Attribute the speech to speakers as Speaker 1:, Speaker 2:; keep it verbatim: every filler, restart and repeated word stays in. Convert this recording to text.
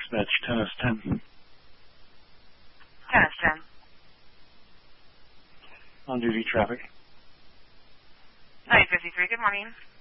Speaker 1: Dispatch, Tennis ten.
Speaker 2: Tennis ten.
Speaker 1: On duty traffic.
Speaker 2: nine fifty-three, good morning.